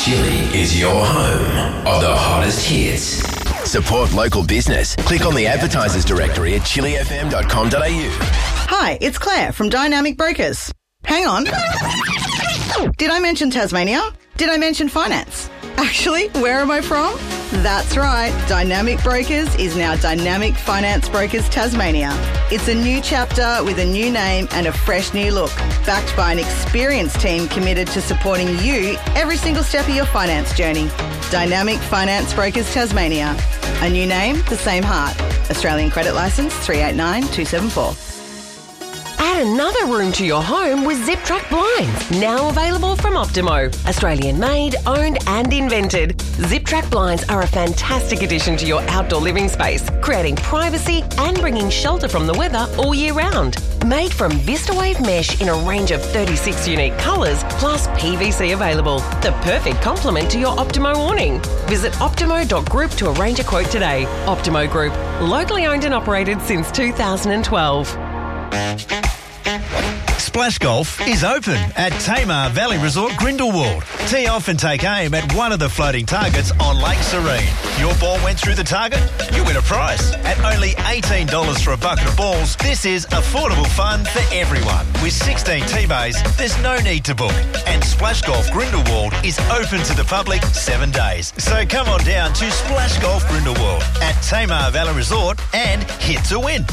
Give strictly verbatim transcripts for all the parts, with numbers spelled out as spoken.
Chili is your home of the hottest hits. Support local business. Click on the advertisers directory at chili f m dot com dot a u. Hi, it's Claire from Dynamic Brokers. Hang on. Did I mention Tasmania? Did I mention finance? Actually, where am I from? That's right, Dynamic Brokers is now Dynamic Finance Brokers Tasmania. It's a new chapter with a new name and a fresh new look, backed by an experienced team committed to supporting you every single step of your finance journey. Dynamic Finance Brokers Tasmania. A new name, the same heart. Australian credit licence three eight nine two seven four. Add another room to your home with Zip Track Blinds, now available from Optimo. Australian made, owned and invented. Zip Track Blinds are a fantastic addition to your outdoor living space, creating privacy and bringing shelter from the weather all year round. Made from VistaWave mesh in a range of thirty-six unique colours, plus P V C available. The perfect complement to your Optimo awning. Visit optimo dot group to arrange a quote today. Optimo Group, locally owned and operated since two thousand twelve. Splash Golf is open at Tamar Valley Resort Grindelwald. Tee off and take aim at one of the floating targets on Lake Serene. Your ball went through the target, you win a prize. At only eighteen dollars for a bucket of balls, this is affordable fun for everyone. With sixteen tee bays, there's no need to book. And Splash Golf Grindelwald is open to the public seven days. So come on down to Splash Golf Grindelwald at Tamar Valley Resort and hit to win.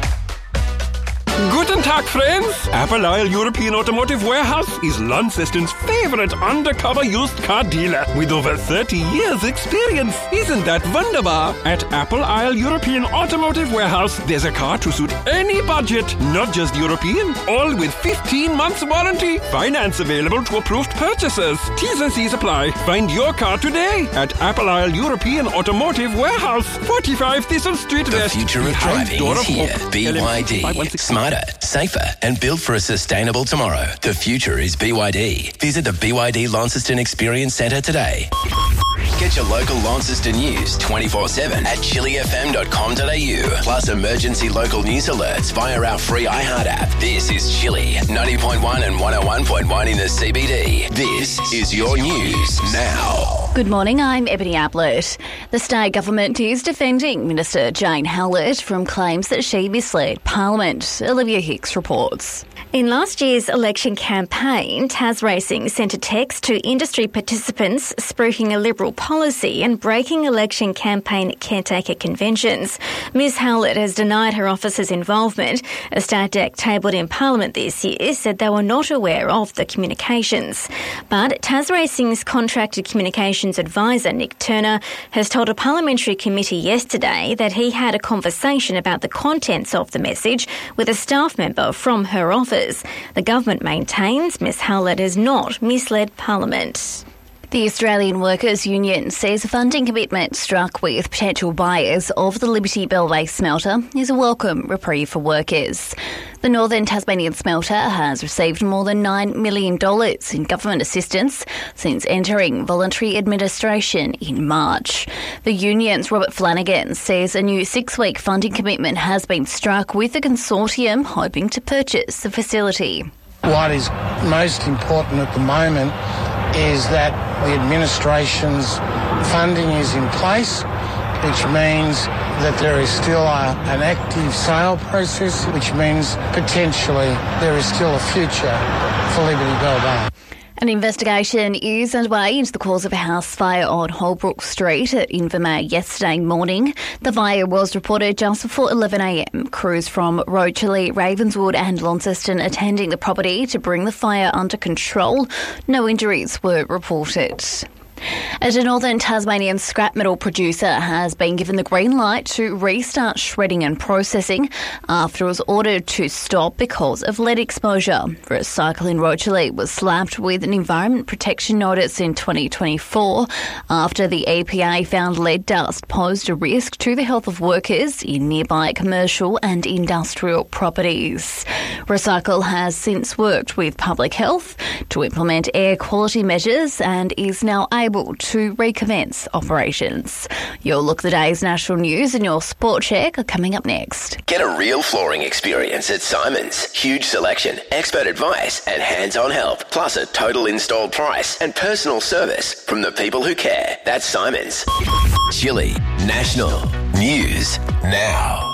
Guten Tag, friends! Apple Isle European Automotive Warehouse is Launceston's favourite undercover used car dealer with over thirty years experience. Isn't that wunderbar? At Apple Isle European Automotive Warehouse, there's a car to suit any budget, not just European, all with fifteen months warranty. Finance available to approved purchasers. T's and C's apply. Find your car today at Apple Isle European Automotive Warehouse, forty-five Thistle Street The West. future of driving is here. B Y D. Smarter, safer and built for a sustainable tomorrow. The future is B Y D. Visit the B Y D Launceston Experience Centre today. Get your local Launceston news twenty-four seven at chili f m dot com dot a u. Plus emergency local news alerts via our free iHeart app. This is Chili, ninety point one and one oh one point one in the C B D. This is your news now. Good morning, I'm Ebony Ablett. The state government is defending Minister Jane Hallett from claims that she misled Parliament. Olivia Hicks reports. In last year's election campaign, Tas Racing sent a text to industry participants spruiking a Liberal policy and breaking election campaign caretaker conventions. Miz Howlett has denied her office's involvement. A stat deck tabled in Parliament this year said they were not aware of the communications. But Tas Racing's contracted communications advisor, Nick Turner, has told a parliamentary committee yesterday that he had a conversation about the contents of the message with a staff member from her office. The government maintains Miss Howlett has not misled Parliament. The Australian Workers' Union says a funding commitment struck with potential buyers of the Liberty Bellway smelter is a welcome reprieve for workers. The Northern Tasmanian smelter has received more than nine million dollars in government assistance since entering voluntary administration in March. The union's Robert Flanagan says a new six-week funding commitment has been struck with the consortium hoping to purchase the facility. What is most important at the moment is that the administration's funding is in place, which means that there is still a, an active sale process, which means potentially there is still a future for Liberty Bellway. An investigation is underway into the cause of a house fire on Holbrook Street at Invermay yesterday morning. The fire was reported just before eleven a m. Crews from Rochely, Ravenswood and Launceston attending the property to bring the fire under control. No injuries were reported. And a Northern Tasmanian scrap metal producer has been given the green light to restart shredding and processing after it was ordered to stop because of lead exposure. Recycle in Rochely was slapped with an Environment Protection Notice in twenty twenty-four after the E P A found lead dust posed a risk to the health of workers in nearby commercial and industrial properties. Recycle has since worked with Public Health to implement air quality measures and is now able able to recommence operations. Your look at the day's national news and your sport check are coming up next. Get a real flooring experience at Simon's. Huge selection, expert advice and hands-on help, plus a total installed price and personal service from the people who care. That's Simon's. Chili National News Now.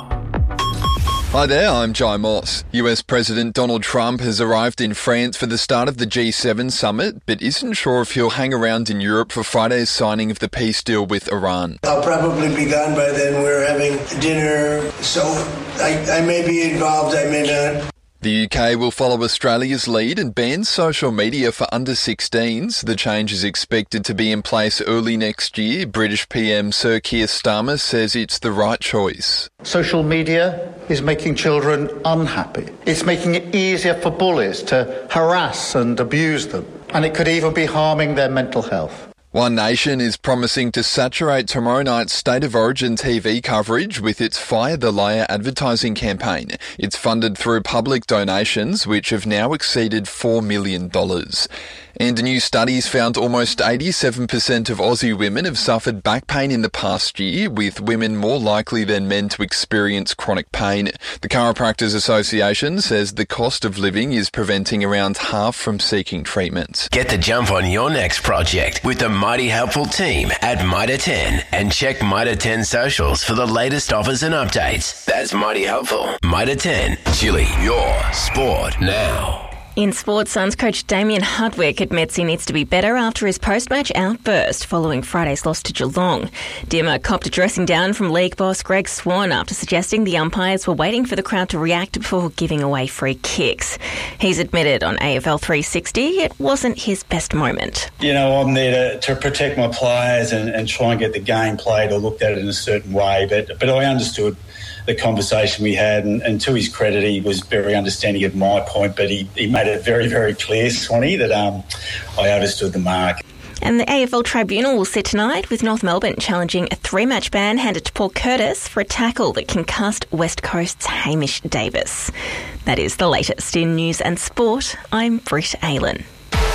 Hi there, I'm Jai Moss. U S President Donald Trump has arrived in France for the start of the G seven summit, but isn't sure if he'll hang around in Europe for Friday's signing of the peace deal with Iran. I'll probably be gone by then. We're having dinner, so I, I may be involved, I may not. The U K will follow Australia's lead and ban social media for under sixteens. The change is expected to be in place early next year. British P M Sir Keir Starmer says it's the right choice. Social media is making children unhappy. It's making it easier for bullies to harass and abuse them. And it could even be harming their mental health. One Nation is promising to saturate tomorrow night's State of Origin T V coverage with its Fire the Liar advertising campaign. It's funded through public donations, which have now exceeded four million dollars. And new studies found almost eighty-seven percent of Aussie women have suffered back pain in the past year, with women more likely than men to experience chronic pain. The Chiropractors Association says the cost of living is preventing around half from seeking treatment. Get the jump on your next project with the Mighty Helpful team at Mitre ten and check Mitre ten socials for the latest offers and updates. That's Mighty Helpful. Mitre ten, Chili, your sport now. In sports, Suns coach Damien Hardwick admits he needs to be better after his post-match outburst following Friday's loss to Geelong. Dimmer copped a dressing down from league boss Greg Swan after suggesting the umpires were waiting for the crowd to react before giving away free kicks. He's admitted on A F L three sixty it wasn't his best moment. You know, I'm there to, to protect my players and, and try and get the game played or looked at it in a certain way, but, but I understood the conversation we had, and, and to his credit, he was very understanding of my point, but he, he made it very, very clear, Swanee, that um, I understood the mark. And the A F L Tribunal will sit tonight with North Melbourne challenging a three-match ban handed to Paul Curtis for a tackle that concussed West Coast's Hamish Davis. That is the latest in news and sport. I'm Britt Aylen.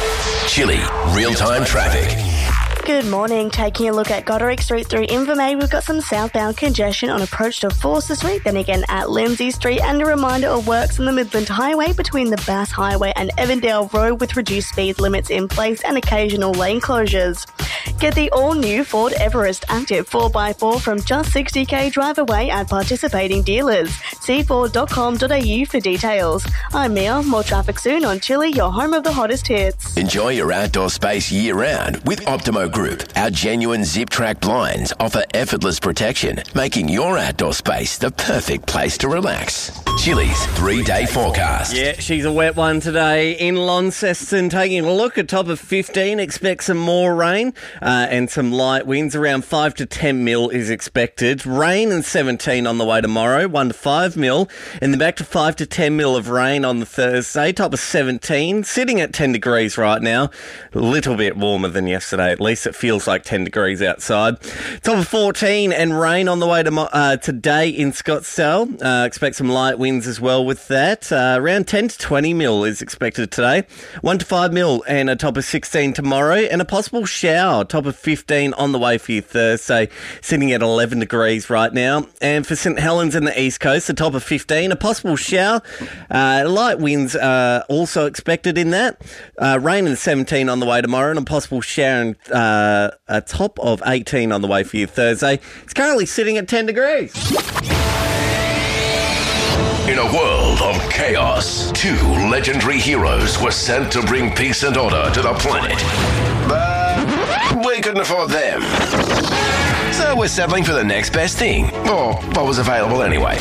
Chili, real-time traffic. Good morning. Taking a look at Goderic Street through Invermay, we've got some southbound congestion on approach to Forster Street, then again at Lindsay Street, and a reminder of works on the Midland Highway between the Bass Highway and Evandale Road with reduced speed limits in place and occasional lane closures. Get the all-new Ford Everest Active four by four from just sixty k drive away at participating dealers. see ford dot com dot a u for details. I'm Mia. More traffic soon on Chili, your home of the hottest hits. Enjoy your outdoor space year-round with Optimo Group. Our genuine zip track blinds offer effortless protection, making your outdoor space the perfect place to relax. Chili's three-day forecast. Yeah, she's a wet one today in Launceston. Taking a look at top of fifteen, expect some more rain uh, and some light winds. Around five to ten mil is expected. Rain and seventeen on the way tomorrow, one to five mil. And then back to five to ten mil of rain on the Thursday. Top of seventeen, sitting at ten degrees right now. A little bit warmer than yesterday, at least. It feels like ten degrees outside. Top of fourteen and rain on the way to uh, today in Scottsdale. Uh, expect some light winds as well with that. Uh, around ten to twenty mil is expected today. one to five mil and a top of sixteen tomorrow. And a possible shower. Top of fifteen on the way for you Thursday. Sitting at eleven degrees right now. And for St Helens and the East Coast, the top of fifteen. A possible shower. Uh, light winds are also expected in that. Uh, rain and seventeen on the way tomorrow. And a possible shower and uh, a top of eighteen on the way for you Thursday. It's currently sitting at ten degrees. In a world of chaos, two legendary heroes were sent to bring peace and order to the planet. But we couldn't afford them. So we're settling for the next best thing, or what was available anyway.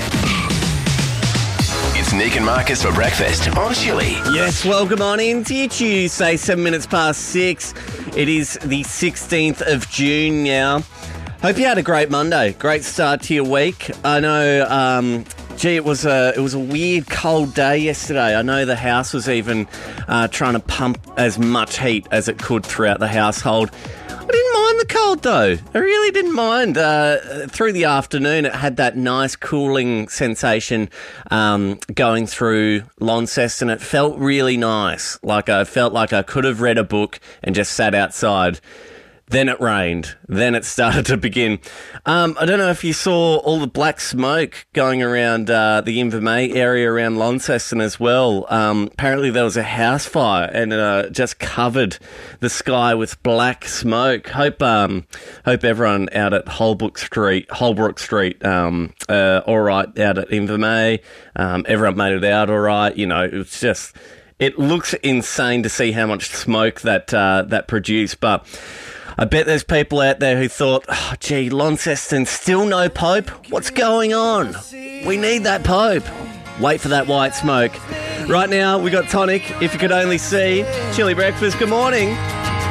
It's Nick and Marcus for breakfast on Chili. Yes, welcome on into your Tuesday, seven minutes past six. It is the sixteenth of June now. Hope you had a great Monday. Great start to your week. I know, um, gee, it was a it was a weird cold day yesterday. I know the house was even uh, trying to pump as much heat as it could throughout the household. I didn't mind the cold, though. I really didn't mind. Uh, through the afternoon, it had that nice cooling sensation um, going through Launceston. It felt really nice. Like I felt like I could have read a book and just sat outside. Then it rained. Then it started to begin. Um, I don't know if you saw all the black smoke going around uh, the Invermay area around Launceston as well. Um, apparently there was a house fire and uh, just covered the sky with black smoke. Hope um, hope everyone out at Holbrook Street, Holbrook Street, um, uh, all right out at Invermay. Um, everyone made it out all right. You know, it's just it looks insane to see how much smoke that uh, that produced, but. I bet there's people out there who thought, oh, gee, Launceston, still no Pope? What's going on? We need that Pope. Wait for that white smoke. Right now, we got Tonic, If You Could Only See. Chili Breakfast, good morning.